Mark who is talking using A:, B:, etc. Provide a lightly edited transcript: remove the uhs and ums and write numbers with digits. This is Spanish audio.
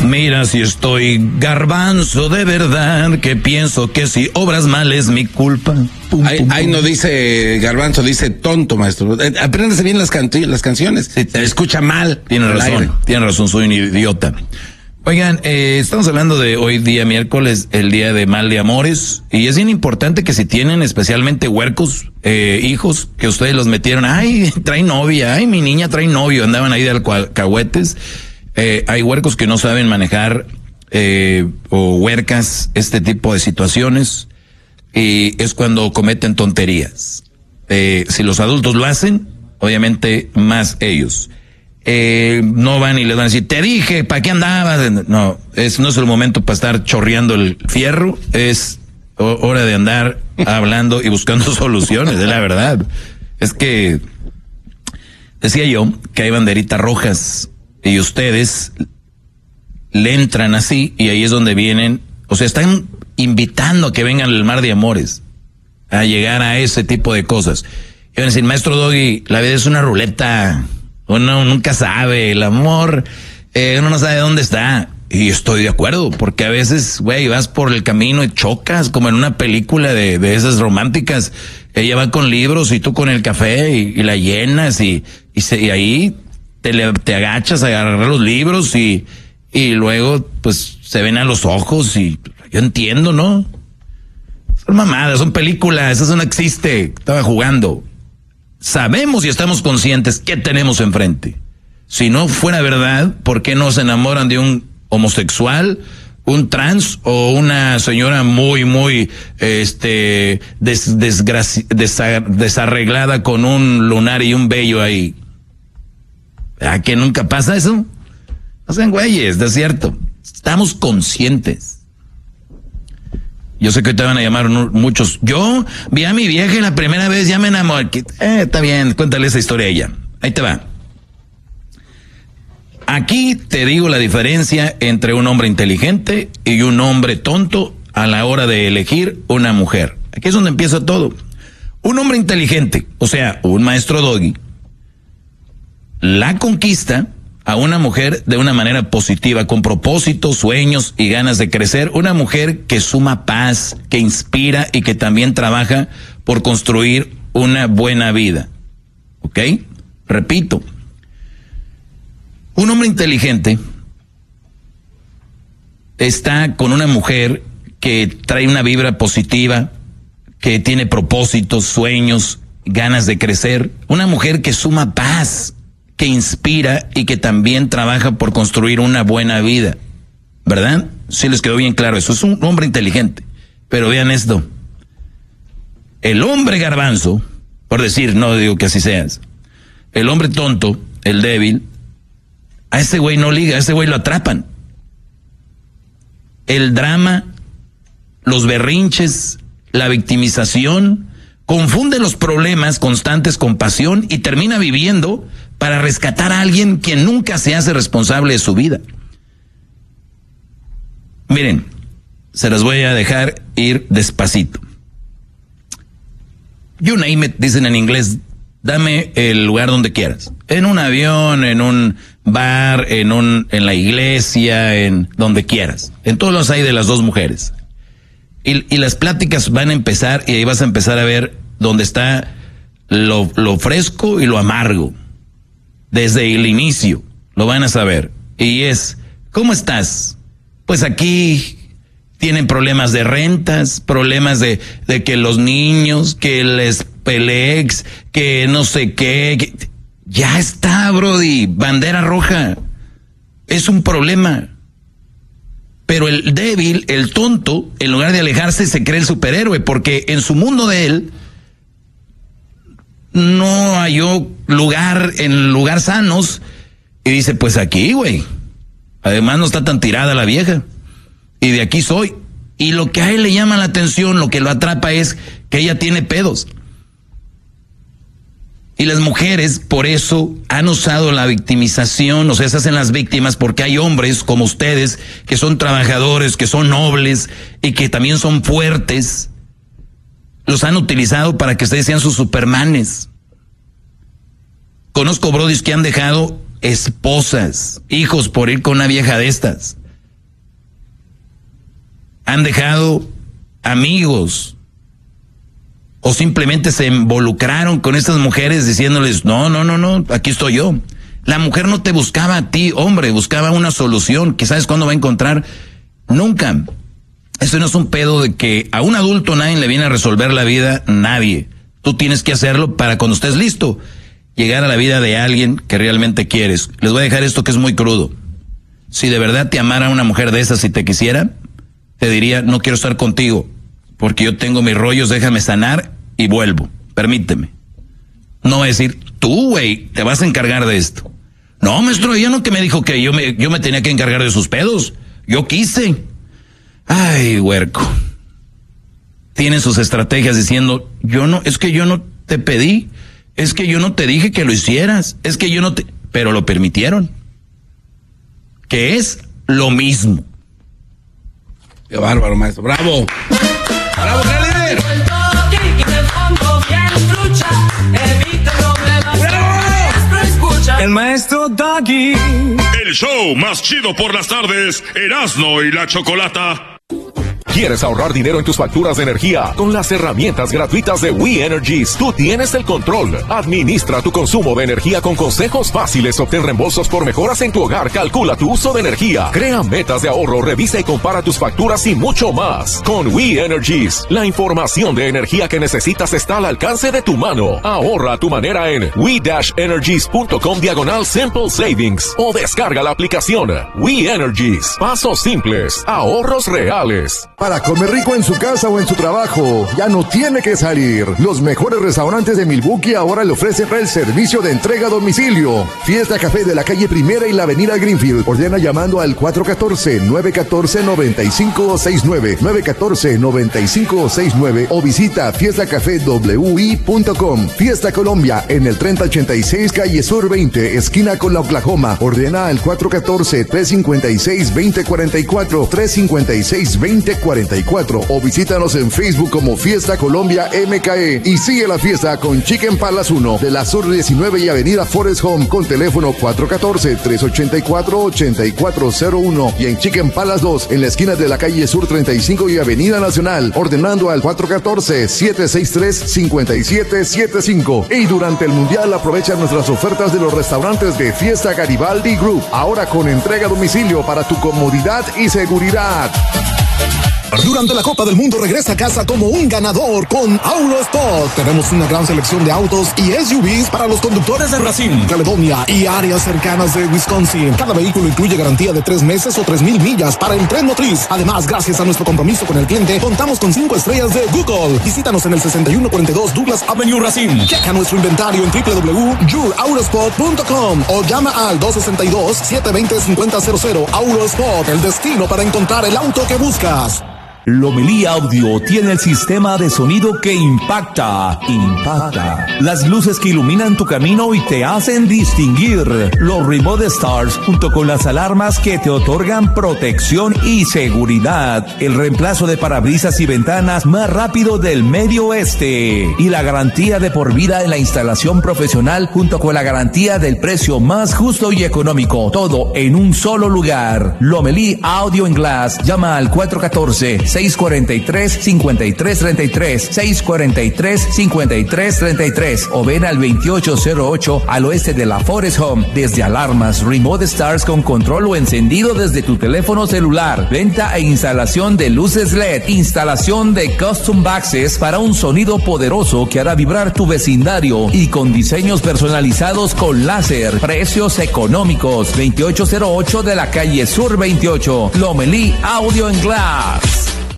A: Mira si estoy garbanzo de verdad, que pienso que si obras mal es mi culpa.
B: Ahí no dice garbanzo, dice tonto, maestro. Apréndase bien las canciones.
A: Sí, te escucha mal. Tiene razón, soy un idiota. Oigan, estamos hablando de hoy día miércoles, el día de mal de amores, y es bien importante que si tienen especialmente huercos, hijos, que ustedes los metieron, ay, trae novia, ay, mi niña trae novio, andaban ahí de alcahuetes. Hay huercos que no saben manejar, o huercas, este tipo de situaciones, y es cuando cometen tonterías. Si los adultos lo hacen, obviamente más ellos. No van y les van a decir, te dije, ¿para qué andabas? No es el momento para estar chorreando el fierro, es hora de andar hablando y buscando soluciones, es la verdad. Es que, decía yo, que hay banderitas rojas, y ustedes le entran así, y ahí es donde vienen, o sea, están invitando a que vengan al mar de amores, a llegar a ese tipo de cosas. Y van a decir, maestro Doggy, la vida es una ruleta, uno nunca sabe, el amor, uno no sabe dónde está. Y estoy de acuerdo, porque a veces, güey, vas por el camino y chocas, como en una película de esas románticas. Ella va con libros y tú con el café y la llenas y ahí te agachas a agarrar los libros y luego pues se ven a los ojos y yo entiendo, ¿no? Son mamadas, son películas, eso no existe, estaba jugando. Sabemos y estamos conscientes que tenemos enfrente. Si no fuera verdad, ¿por qué no se enamoran de un homosexual, un trans o una señora muy desarreglada con un lunar y un vello ahí? ¿A que nunca pasa eso? No sean güeyes, es cierto. Estamos conscientes. Yo sé que te van a llamar muchos. Yo vi a mi vieja la primera vez, ya me enamoré. Está bien, cuéntale esa historia a ella. Ahí te va. Aquí te digo la diferencia entre un hombre inteligente y un hombre tonto a la hora de elegir una mujer. Aquí es donde empieza todo. Un hombre inteligente, o sea, un maestro Doggy, la conquista a una mujer de una manera positiva, con propósitos, sueños y ganas de crecer. Una mujer que suma paz, que inspira y que también trabaja por construir una buena vida. ¿Ok? Repito. Un hombre inteligente está con una mujer que trae una vibra positiva, que tiene propósitos, sueños, ganas de crecer. Una mujer que suma paz, que inspira y que también trabaja por construir una buena vida. ¿Verdad? Sí les quedó bien claro eso. Es un hombre inteligente. Pero vean esto. El hombre garbanzo, por decir, no digo que así seas, el hombre tonto, el débil, a ese güey no liga, a ese güey lo atrapan. El drama, los berrinches, la victimización, confunde los problemas constantes con pasión y termina viviendo para rescatar a alguien quien nunca se hace responsable de su vida. Miren, se las voy a dejar ir despacito. You name it, dicen en inglés, dame el lugar donde quieras. En un avión, en un bar, en la iglesia, en donde quieras. En todos los hay de las dos mujeres. Y las pláticas van a empezar y ahí vas a empezar a ver dónde está lo fresco y lo amargo. Desde el inicio lo van a saber. Y es, ¿cómo estás? Pues aquí tienen problemas de rentas, problemas de que los niños, que el Pelex, que no sé qué. Ya está, brody, bandera roja. Es un problema. Pero el débil, el tonto, en lugar de alejarse, se cree el superhéroe, porque en su mundo de él no halló lugar sanos, y dice, pues aquí, güey. Además no está tan tirada la vieja, y de aquí soy. Y lo que a él le llama la atención, lo que lo atrapa es que ella tiene pedos. Y las mujeres por eso han usado la victimización, o sea, se hacen las víctimas porque hay hombres como ustedes que son trabajadores, que son nobles y que también son fuertes. Los han utilizado para que ustedes sean sus supermanes. Conozco brodis que han dejado esposas, hijos por ir con una vieja de estas. han dejado amigos o simplemente se involucraron con estas mujeres diciéndoles, no, aquí estoy yo. La mujer no te buscaba a ti, hombre, buscaba una solución que sabes cuándo va a encontrar. Nunca. Esto no es un pedo de que a un adulto nadie le viene a resolver la vida, nadie. Tú tienes que hacerlo para cuando estés listo, llegar a la vida de alguien que realmente quieres. Les voy a dejar esto que es muy crudo. Si de verdad te amara una mujer de esas y te quisiera, te diría, no quiero estar contigo, porque yo tengo mis rollos, déjame sanar y vuelvo, permíteme. No va a decir, tú, güey, te vas a encargar de esto. No, maestro, ella no que me dijo que yo me tenía que encargar de sus pedos. Yo quise. Ay, huerco. Tienen sus estrategias diciendo, es que yo no te pedí, es que yo no te dije que lo hicieras, es que yo no te... Pero lo permitieron. Que es lo mismo.
B: Qué bárbaro, maestro. ¡Bravo! ¡Bravo, líder!
C: El maestro Doggy.
D: El show más chido por las tardes, Erasmo y la Chocolata.
E: ¿Quieres ahorrar dinero en tus facturas de energía? Con las herramientas gratuitas de We Energies, tú tienes el control. Administra tu consumo de energía con consejos fáciles. Obtén reembolsos por mejoras en tu hogar. Calcula tu uso de energía. Crea metas de ahorro. Revisa y compara tus facturas y mucho más. Con We Energies, la información de energía que necesitas está al alcance de tu mano. Ahorra a tu manera en we-energies.com/simple savings o descarga la aplicación. We Energies. Pasos simples. Ahorros reales.
F: Para comer rico en su casa o en su trabajo, ya no tiene que salir. Los mejores restaurantes de Milwaukee ahora le ofrecen el servicio de entrega a domicilio. Fiesta Café de la calle Primera y la avenida Greenfield. Ordena llamando al 414-914-9569, 914-9569 o visita fiestacafewi.com. Fiesta Colombia en el 3086 calle Sur 20, esquina con la Oklahoma. Ordena al 414-356-2044, 356-2044 o visítanos en Facebook como Fiesta Colombia MKE y sigue la fiesta con Chicken Palace 1 de la Sur 19 y avenida Forest Home con teléfono 414-384-8401 y en Chicken Palace 2 en la esquina de la calle Sur 35 y avenida Nacional ordenando al 414-763-5775 y durante el Mundial aprovecha nuestras ofertas de los restaurantes de Fiesta Garibaldi Group ahora con entrega a domicilio para tu comodidad y seguridad.
G: Durante la Copa del Mundo regresa a casa como un ganador con Autosport. Tenemos una gran selección de autos y SUVs para los conductores de Racine, Caledonia y áreas cercanas de Wisconsin. Cada vehículo incluye garantía de 3 meses o 3,000 millas para el tren motriz. Además, gracias a nuestro compromiso con el cliente, contamos con 5 estrellas de Google. Visítanos en el 6142 Douglas Avenue Racine. Checa nuestro inventario en www.yourautosport.com o llama al 262-720-5000. Autosport, el destino para encontrar el auto que buscas.
H: Lomelí Audio tiene el sistema de sonido que impacta. Las luces que iluminan tu camino y te hacen distinguir. Los Remote Stars junto con las alarmas que te otorgan protección y seguridad. El reemplazo de parabrisas y ventanas más rápido del Medio Oeste. Y la garantía de por vida en la instalación profesional junto con la garantía del precio más justo y económico. Todo en un solo lugar. Lomelí Audio and Glass. Llama al 414-643-5333, 643-5333 o ven al 2808 al oeste de la Forest Home. Desde alarmas, Remote Stars con control o encendido desde tu teléfono celular, venta e instalación de luces LED, instalación de Custom Boxes para un sonido poderoso que hará vibrar tu vecindario y con diseños personalizados con láser, precios económicos. 2808 de la calle Sur 28, Lomelí Audio and Glass.